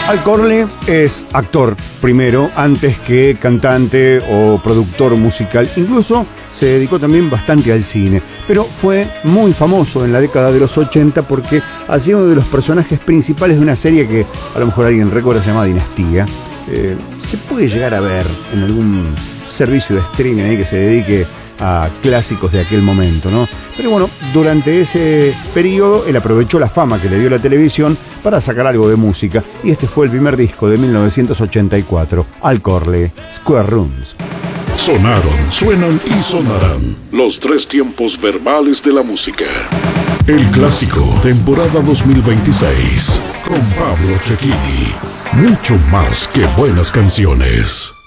Al Corley es actor primero, antes que cantante o productor musical. Incluso se dedicó también bastante al cine, pero fue muy famoso en la década de los 80 porque hacía uno de los personajes principales de una serie que a lo mejor alguien recuerda, se llama Dinastía. Se puede llegar a ver en algún servicio de streaming ahí que se dedique a clásicos de aquel momento, ¿no? Pero bueno, durante ese periodo él aprovechó la fama que le dio la televisión para sacar algo de música, y este fue el primer disco de 1984, Al Corley, Square Rooms. Sonaron, suenan y sonarán los tres tiempos verbales de la música. El clásico, temporada 2026, con Pablo Cecchini. Mucho más que buenas canciones.